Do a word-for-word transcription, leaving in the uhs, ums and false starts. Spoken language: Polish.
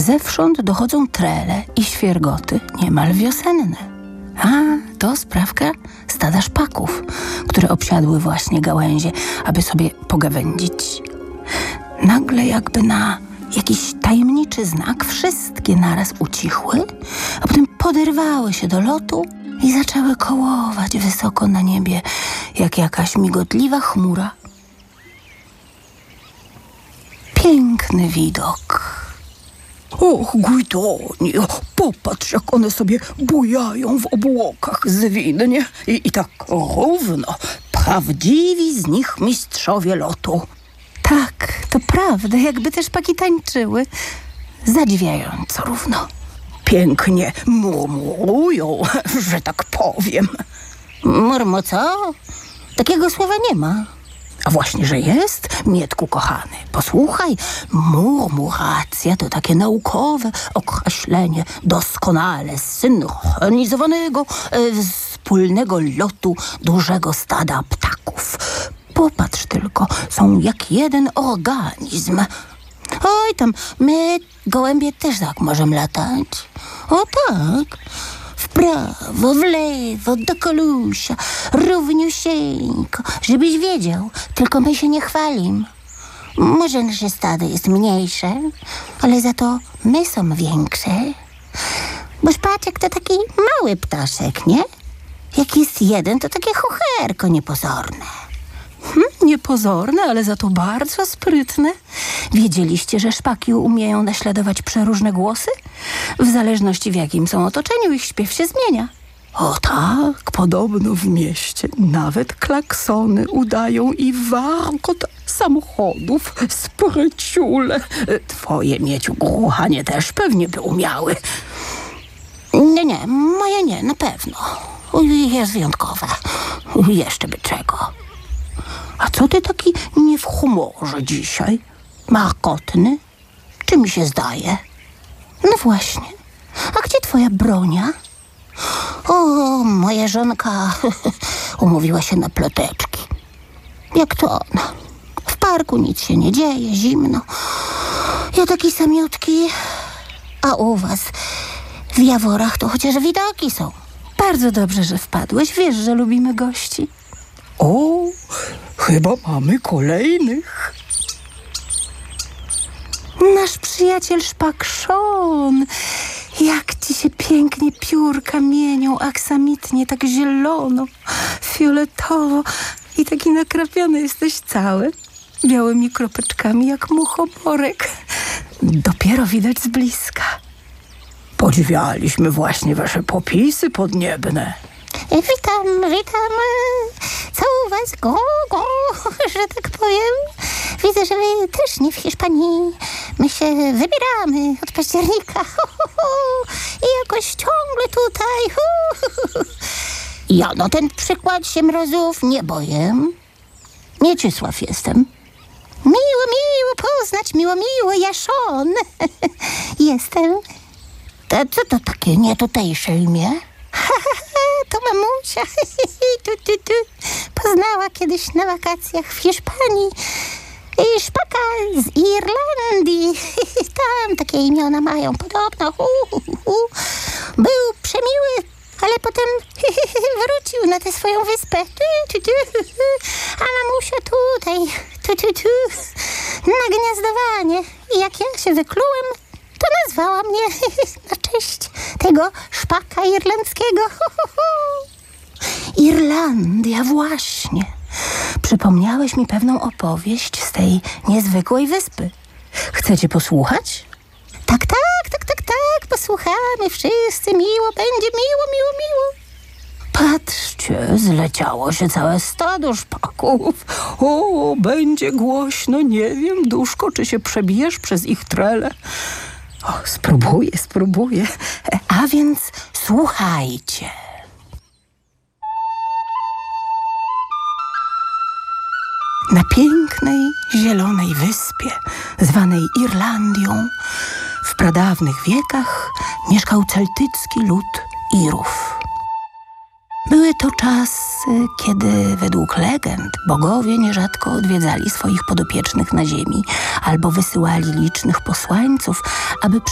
Zewsząd dochodzą trele i świergoty niemal wiosenne. A, to sprawka stada szpaków, które obsiadły właśnie gałęzie, aby sobie pogawędzić. Nagle jakby na jakiś tajemniczy znak wszystkie naraz ucichły, a potem poderwały się do lotu i zaczęły kołować wysoko na niebie, jak jakaś migotliwa chmura. Piękny widok. Och, Gwydonie, popatrz, jak one sobie bujają w obłokach zwinnie i, i tak równo. Prawdziwi z nich mistrzowie lotu. Tak, to prawda, jakby te szpaki tańczyły. Zadziwiająco równo. Pięknie murmurują, że tak powiem. Murmu co? Takiego słowa nie ma. A właśnie, że jest, Mietku kochany. Posłuchaj, murmuracja to takie naukowe określenie doskonale zsynchronizowanego e, wspólnego lotu dużego stada ptaków. Popatrz tylko, są jak jeden organizm. Oj, tam my, gołębie, też tak możemy latać. O tak, w prawo, w lewo, do kolusia, równiusieńko, żebyś wiedział, tylko my się nie chwalim. Może nasze stado jest mniejsze, ale za to my są większe. Bo szpaczek to taki mały ptaszek, nie? Jak jest jeden, to takie chucherko niepozorne. Hmm, niepozorne, ale za to bardzo sprytne. Wiedzieliście, że szpaki umieją naśladować przeróżne głosy? W zależności w jakim są otoczeniu, ich śpiew się zmienia. O tak, podobno w mieście nawet klaksony udają i warkot samochodów, spryciule. Twoje, Mieciu, gruchanie też pewnie by umiały. Nie, nie, moje nie, na pewno. Jest wyjątkowe. Jeszcze by czego. A co ty taki nie w humorze dzisiaj? Markotny? Czy mi się zdaje? No właśnie. A gdzie twoja bronia? O, moja żonka umówiła się na ploteczki. Jak to ona. W parku nic się nie dzieje, zimno. Ja taki samiutki. A u was w Jaworach to chociaż widoki są. Bardzo dobrze, że wpadłeś. Wiesz, że lubimy gości. O, chyba mamy kolejnych. Nasz przyjaciel szpak Szon. Jak ci się pięknie piórka mienią, aksamitnie, tak zielono, fioletowo i taki nakrapiony jesteś cały, białymi kropeczkami jak muchomorek. Dopiero widać z bliska. Podziwialiśmy właśnie wasze popisy podniebne. Witam, witam. Co u was? Go, go, że tak powiem. Widzę, że wy też nie w Hiszpanii. My się wybieramy od października. I jakoś ciągle tutaj. Ja no ten przykład się mrozów nie boję. Mieczysław jestem. Miło, miło poznać, miło, miło, ja Szon. Jestem. To co to takie nietutejsze imię? To mamusia tu, tu, tu. Poznała kiedyś na wakacjach w Hiszpanii i szpaka z Irlandii. Tam takie imiona mają podobno. Był przemiły, ale potem wrócił na tę swoją wyspę. A mamusia tutaj tu, tu, tu. Na gniazdowanie. I jak ja się wyklułem, to nazwała mnie na cześć tego szpaka irlandzkiego. Irlandia, właśnie. Przypomniałeś mi pewną opowieść z tej niezwykłej wyspy. Chcecie posłuchać? Tak, tak, tak, tak, tak. Posłuchamy wszyscy. Miło będzie, miło, miło, miło. Patrzcie, zleciało się całe stado szpaków. O, będzie głośno. Nie wiem, duszko, czy się przebijesz przez ich trele. O, spróbuję, spróbuję. A więc słuchajcie. Na pięknej, zielonej wyspie, zwanej Irlandią, w pradawnych wiekach mieszkał celtycki lud Irów. Były to czasy, kiedy według legend bogowie nierzadko odwiedzali swoich podopiecznych na ziemi albo wysyłali licznych posłańców, aby